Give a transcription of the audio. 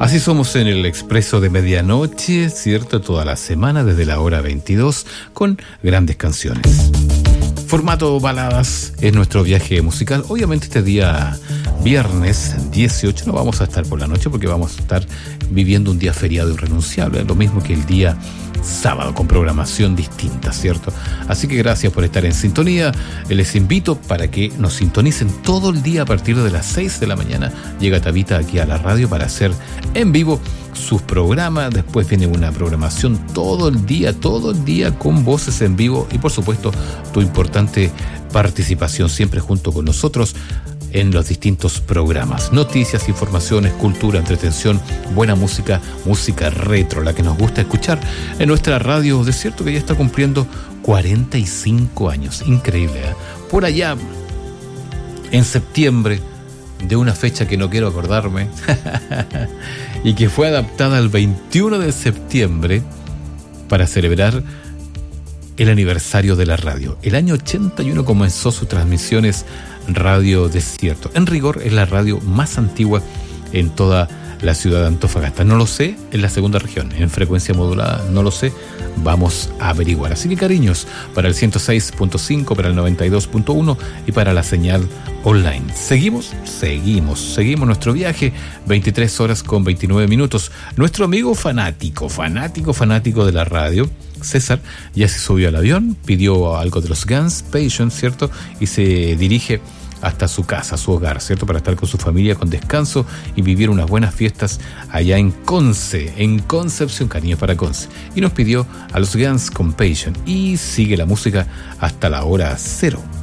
Así somos en el Expreso de Medianoche, ¿cierto? Toda la semana desde la hora 22 con grandes canciones. Formato baladas es nuestro viaje musical. Obviamente este día viernes 18 no vamos a estar por la noche porque vamos a estar viviendo un día feriado irrenunciable, lo mismo que el día sábado con programación distinta, ¿cierto? Así que gracias por estar en sintonía. Les invito para que nos sintonicen todo el día a partir de las 6 de la mañana. Llega Tabita aquí a la radio para hacer en vivo sus programas. Después viene una programación todo el día con voces en vivo y por supuesto tu importante participación siempre junto con nosotros en los distintos programas. Noticias, informaciones, cultura, entretención, buena música, música retro, la que nos gusta escuchar en nuestra radio. De cierto que ya está cumpliendo 45 años. Increíble, ¿eh? Por allá, en septiembre, de una fecha que no quiero acordarme, y que fue adaptada al 21 de septiembre para celebrar el aniversario de la radio. El año 81 comenzó sus transmisiones Radio Desierto. En rigor es la radio más antigua en toda la ciudad de Antofagasta. No lo sé en la segunda región, en frecuencia modulada, no lo sé. Vamos a averiguar. Así que cariños, para el 106.5, para el 92.1 y para la señal online. Seguimos nuestro viaje, 23 horas con 29 minutos. Nuestro amigo fanático de la radio, César, ya se subió al avión, pidió algo de los Guns, Passion, ¿cierto? Y se dirige hasta su casa, su hogar, ¿cierto? Para estar con su familia con descanso y vivir unas buenas fiestas allá en Conce, en Concepción, cariño para Conce. Y nos pidió a los Guns con Passion y sigue la música hasta la hora 0.